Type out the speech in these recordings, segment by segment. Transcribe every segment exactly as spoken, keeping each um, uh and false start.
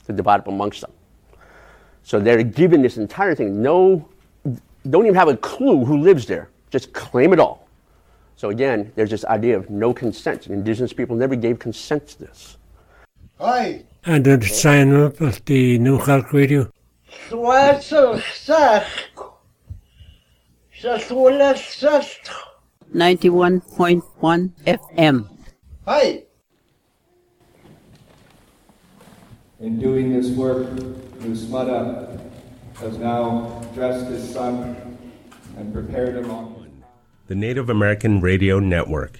to divide up amongst them. So they're given this entire thing. No, don't even have a clue who lives there. Just claim it all. So again, there's this idea of no consent. Indigenous people never gave consent to this. Hi. And then sign up at the New York Radio. ninety-one point one F M. Hi. In doing this work, Nusmada has now dressed his son and prepared him on the Native American Radio Network.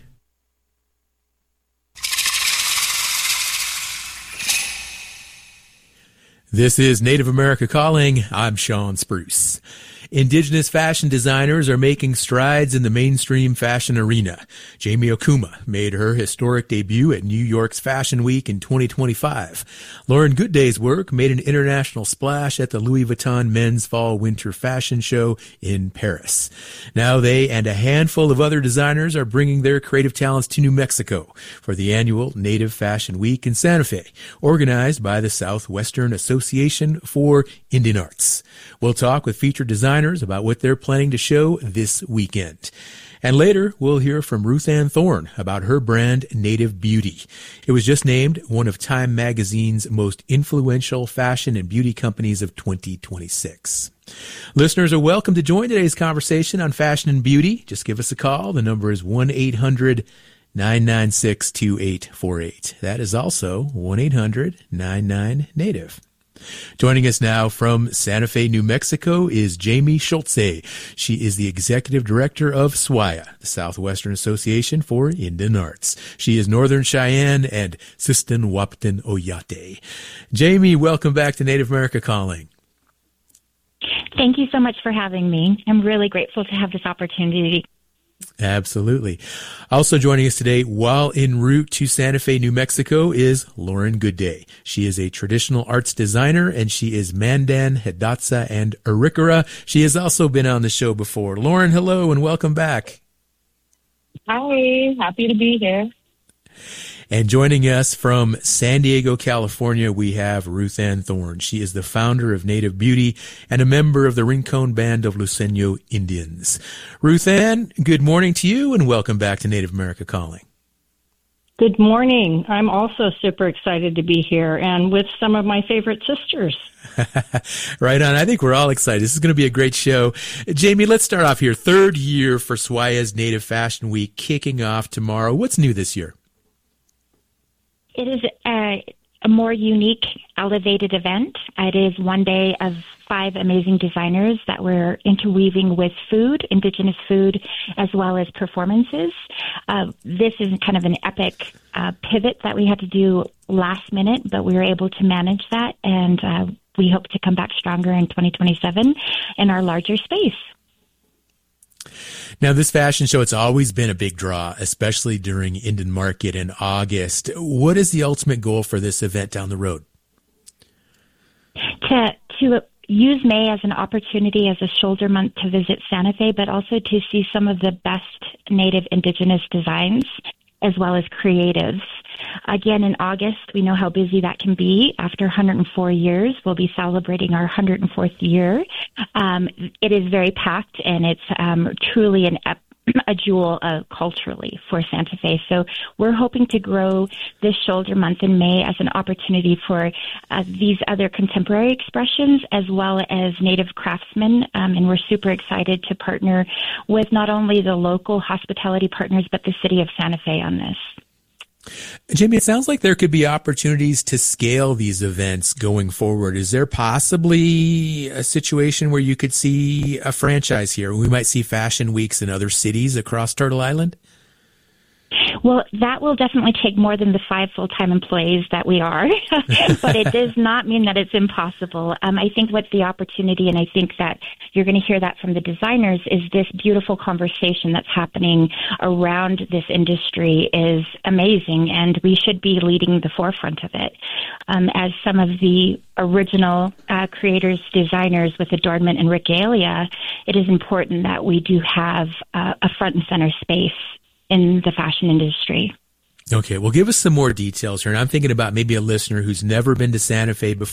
This is Native America Calling. I'm Sean Spruce. Indigenous fashion designers are making strides in the mainstream fashion arena. Jamie Okuma made her historic debut at New York's Fashion Week in twenty twenty-five. Lauren Goodday's work made an international splash at the Louis Vuitton Men's Fall Winter Fashion Show in Paris. Now they and a handful of other designers are bringing their creative talents to New Mexico for the annual Native Fashion Week in Santa Fe, organized by the Southwestern Association for Indian Arts. We'll talk with featured designers about what they're planning to show this weekend. And later, we'll hear from Ruth Ann Thorne about her brand, Native Beauty. It was just named one of Time Magazine's most influential fashion and beauty companies of twenty twenty-six. Listeners are welcome to join today's conversation on fashion and beauty. Just give us a call. The number is one eight hundred nine nine six two eight four eight. That is also one eight hundred nine nine Native. Joining us now from Santa Fe, New Mexico is Jamie Schultze. She is the executive director of S W I A, the Southwestern Association for Indian Arts. She is Northern Cheyenne and Sistan Wapton Oyate. Jamie, welcome back to Native America Calling. Thank you so much for having me. I'm really grateful to have this opportunity. Absolutely. Also joining us today while en route to Santa Fe, New Mexico is Lauren Goodday. She is a traditional arts designer and she is Mandan, Hidatsa, and Arikara. She has also been on the show before. Lauren, hello and welcome back. Hi, happy to be here. And joining us from San Diego, California, we have Ruth Ann Thorne. She is the founder of Native Beauty and a member of the Rincon Band of Luiseño Indians. Ruth Ann, good morning to you and welcome back to Native America Calling. Good morning. I'm also super excited to be here and with some of my favorite sisters. Right on. I think we're all excited. This is going to be a great show. Jamie, let's start off here. Third year for S W I A's Native Fashion Week kicking off tomorrow. What's new this year? It is a, a more unique, elevated event. It is one day of five amazing designers that we're interweaving with food, indigenous food, as well as performances. Uh, this is kind of an epic uh, pivot that we had to do last minute, but we were able to manage that, and uh, we hope to come back stronger in twenty twenty-seven in our larger space. Now, this fashion show, it's always been a big draw, especially during Indian Market in August. What is the ultimate goal for this event down the road? To to use May as an opportunity as a shoulder month to visit Santa Fe, but also to see some of the best Native Indigenous designs as well as creatives. Again, in August, we know how busy that can be. After one hundred four years, we'll be celebrating our one hundred fourth year. Um, it is very packed, and it's um, truly an ep- a jewel uh, culturally for Santa Fe. So we're hoping to grow this shoulder month in May as an opportunity for uh, these other contemporary expressions as well as Native craftsmen. Um, and we're super excited to partner with not only the local hospitality partners, but the city of Santa Fe on this. Jamie, it sounds like there could be opportunities to scale these events going forward. Is there possibly a situation where you could see a franchise here? We might see fashion weeks in other cities across Turtle Island? Well, that will definitely take more than the five full-time employees that we are, but it does not mean that it's impossible. Um, I think what the opportunity, and I think that you're going to hear that from the designers, is this beautiful conversation that's happening around this industry is amazing, and we should be leading the forefront of it. Um, as some of the original uh, creators, designers with adornment and regalia, it is important that we do have uh, a front and center space in the fashion industry. Okay, well, give us some more details here. And I'm thinking about maybe a listener who's never been to Santa Fe before.